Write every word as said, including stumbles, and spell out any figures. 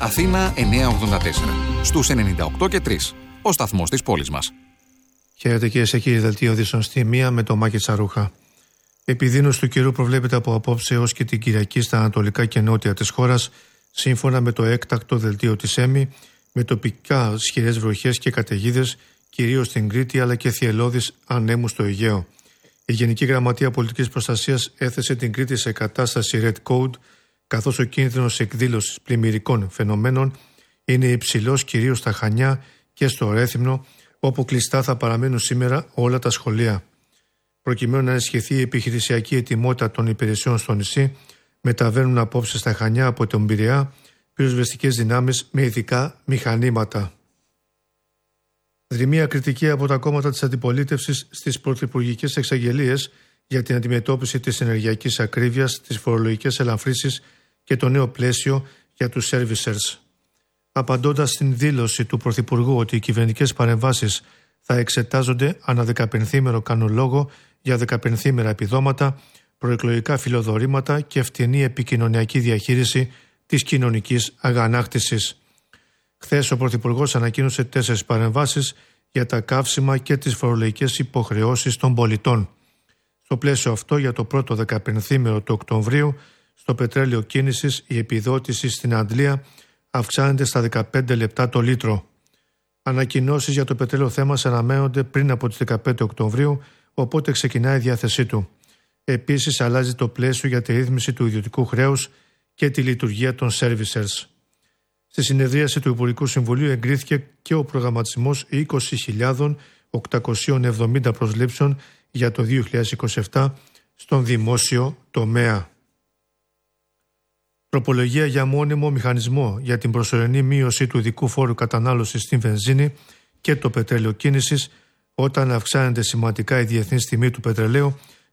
Αθήνα εννιακόσια ογδόντα τέσσερα. Στους ενενήντα οκτώ και τρία. Ο σταθμός της πόλης μας. Χαίρετε κυρίες και κύριοι, δελτίο ειδήσεων στη μία με το Μάκη Τσαρούχα. Επιδείνωση του καιρού προβλέπεται από απόψε έως και την Κυριακή στα ανατολικά και νότια της χώρας, σύμφωνα με το έκτακτο δελτίο της ΕΜΗ, με τοπικά ισχυρές βροχές και καταιγίδες, κυρίως στην Κρήτη αλλά και θυελλώδεις ανέμους στο Αιγαίο. Η Γενική Γραμματεία Πολιτικής Προστασίας έθεσε την Κρήτη σε κατάσταση Red Code, καθώς ο κίνδυνος εκδήλωσης πλημμυρικών φαινομένων είναι υψηλός κυρίως στα Χανιά και στο Ρέθυμνο, όπου κλειστά θα παραμένουν σήμερα όλα τα σχολεία. Προκειμένου να ενισχυθεί η επιχειρησιακή ετοιμότητα των υπηρεσιών στο νησί, μεταβαίνουν απόψε στα Χανιά από τον Πειραιά πυροσβεστικές δυνάμεις με ειδικά μηχανήματα. Δρυμία κριτική από τα κόμματα της αντιπολίτευσης στις πρωθυπουργικές εξαγγελίες για την αντιμετώπιση της ενεργειακής ακρίβειας, τις φορολογικές ελαφρύσεις και το νέο πλαίσιο για τους servicers. Απαντώντας στην δήλωση του Πρωθυπουργού ότι οι κυβερνητικές παρεμβάσεις θα εξετάζονται ανά δεκαπενθήμερο κάνουν λόγο για δεκαπενθήμερα επιδόματα, προεκλογικά φιλοδορήματα και φτηνή επικοινωνιακή διαχείριση της κοινωνικής αγανάκτησης. Χθες ο Πρωθυπουργός ανακοίνωσε τέσσερις παρεμβάσεις για τα καύσιμα και τις φορολογικές υποχρεώσεις των πολιτών. Στο πλαίσιο αυτό, για το πρώτο δεκαπενθήμερο του Οκτωβρίου, στο πετρέλαιο κίνησης η επιδότηση στην Αντλία αυξάνεται στα δεκαπέντε λεπτά το λίτρο. Ανακοινώσεις για το πετρέλαιο θέμα αναμένονται πριν από τις δεκαπέντε Οκτωβρίου, οπότε ξεκινάει η διάθεσή του. Επίσης, αλλάζει το πλαίσιο για τη ρύθμιση του ιδιωτικού χρέους και τη λειτουργία των servicers. Στη συνεδρίαση του Υπουργικού Συμβουλίου εγκρίθηκε και ο προγραμματισμός είκοσι χιλιάδες οκτακόσιες εβδομήντα προσλήψεων για το δύο χιλιάδες είκοσι επτά στον δημόσιο τομέα. Τροπολογία για μόνιμο μηχανισμό για την προσωρινή μείωση του ειδικού φόρου κατανάλωσης στην βενζίνη και το πετρέλαιο κίνησης όταν αυξάνεται σημαντικά η διεθνής τιμή του πετρελαίου,